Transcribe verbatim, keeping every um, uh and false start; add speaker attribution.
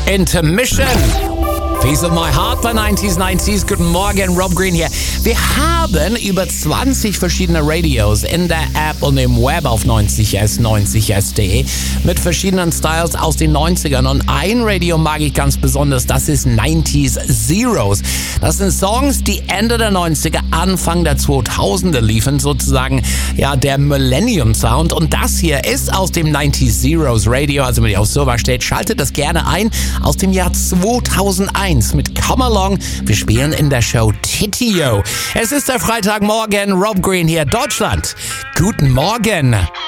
Speaker 1: Intermission. Piece of My Heart bei neunziger neunzig. Guten Morgen, Rob Green hier. Wir haben über zwanzig verschiedene Radios in der App und im Web auf neunzig s neunzig s punkt de mit verschiedenen Styles aus den neunzigern. Und ein Radio mag ich ganz besonders, das ist neunziger Zeros. Das sind Songs, die Ende der neunziger, Anfang der zweitausender liefen, sozusagen ja der Millennium Sound. Und das hier ist aus dem neunziger Zeros Radio, also wenn ihr auf sowas steht, schaltet das gerne ein, aus dem Jahr zweitausendeins mit Come Along. Wir spielen in der Show Titio. Es ist der Freitagmorgen, Rob Green hier, Deutschland. Guten Morgen.